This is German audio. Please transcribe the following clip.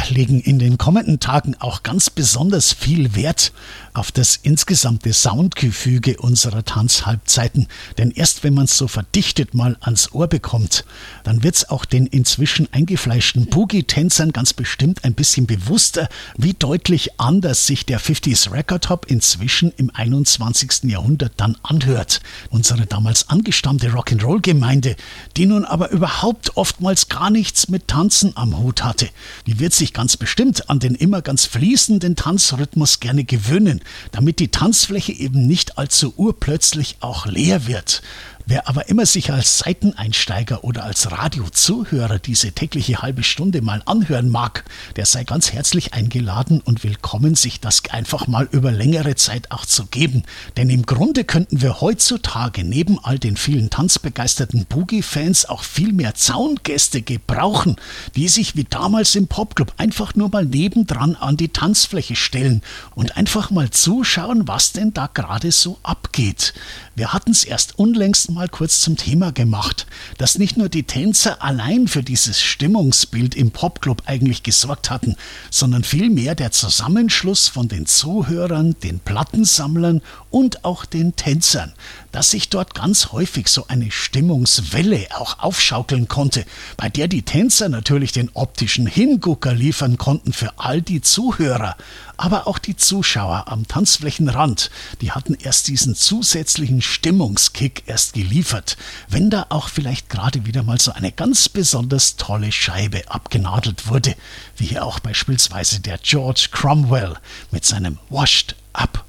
legen in den kommenden Tagen auch ganz besonders viel Wert auf das insgesamte Soundgefüge unserer Tanzhalbzeiten. Denn erst wenn man es so verdichtet mal ans Ohr bekommt, dann wird es auch den inzwischen eingefleischten Boogie-Tänzern ganz bestimmt ein bisschen bewusster, wie deutlich anders sich der 50s Record Hop inzwischen im 21. Jahrhundert dann anhört. Unsere damals angestammte Rock'n'Roll-Gemeinde, die nun aber überhaupt oftmals gar nichts mit Tanzen am Hut hatte, die wird sich ganz bestimmt an den immer ganz fließenden Tanzrhythmus gerne gewöhnen, damit die Tanzfläche eben nicht allzu urplötzlich auch leer wird. Wer aber immer sich als Seiteneinsteiger oder als Radiozuhörer diese tägliche halbe Stunde mal anhören mag, der sei ganz herzlich eingeladen und willkommen, sich das einfach mal über längere Zeit auch zu geben. Denn im Grunde könnten wir heutzutage neben all den vielen tanzbegeisterten Boogie-Fans auch viel mehr Zaungäste gebrauchen, die sich wie damals im Popclub einfach nur mal nebendran an die Tanzfläche stellen und einfach mal zuschauen, was denn da gerade so abgeht. Wir hatten es erst unlängst mal kurz zum Thema gemacht, dass nicht nur die Tänzer allein für dieses Stimmungsbild im Popclub eigentlich gesorgt hatten, sondern vielmehr der Zusammenschluss von den Zuhörern, den Plattensammlern und auch den Tänzern, dass sich dort ganz häufig so eine Stimmungswelle auch aufschaukeln konnte, bei der die Tänzer natürlich den optischen Hingucker liefern konnten für all die Zuhörer. Aber auch die Zuschauer am Tanzflächenrand, die hatten erst diesen zusätzlichen Stimmungskick erst geliefert, wenn da auch vielleicht gerade wieder mal so eine ganz besonders tolle Scheibe abgenadelt wurde, wie hier auch beispielsweise der George Cromwell mit seinem Washed Up.